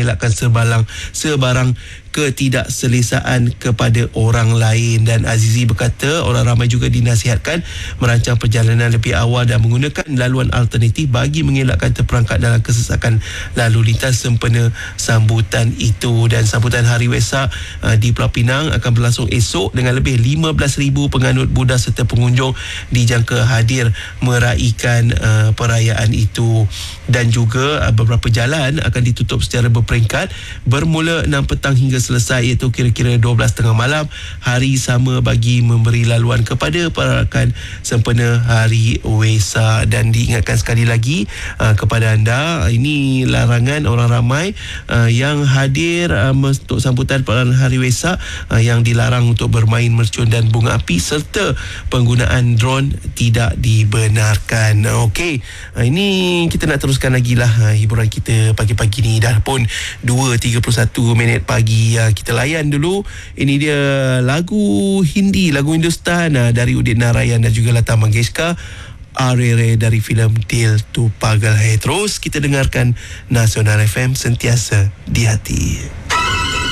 mengelakkan sebarang ketidakselesaan kepada orang lain. Dan Azizi berkata orang ramai juga dinasihatkan merancang perjalanan lebih awal dan menggunakan laluan alternatif bagi mengelakkan terperangkap dalam kesesakan lalu lintas sempena sambutan itu. Dan sambutan Hari Wesak di Pulau Pinang akan berlangsung esok dengan lebih 15,000 penganut Buddha serta pengunjung dijangka hadir meraikan perayaan itu. Dan juga beberapa jalan akan ditutup secara berperingkat bermula 6 petang hingga selesai, iaitu kira-kira 12 tengah malam hari sama, bagi memberi laluan kepada perarakan sempena Hari Wesak. Dan diingatkan sekali lagi kepada anda, ini larangan orang ramai yang hadir untuk sambutan perayaan Hari Wesak yang dilarang untuk bermain mercun dan bunga api serta penggunaan drone tidak dibenarkan. Okey, ini kita nak teruskan lagi lah hiburan kita pagi-pagi ni. Dah pun 2:31 pagi. Kita layan dulu. Ini dia lagu Hindi, lagu Hindustan dari Udit Narayan dan juga Lata Mangeshkar, Are dari filem Dil Tu Pagal Hai. Terus kita dengarkan Nasional FM, sentiasa di hati.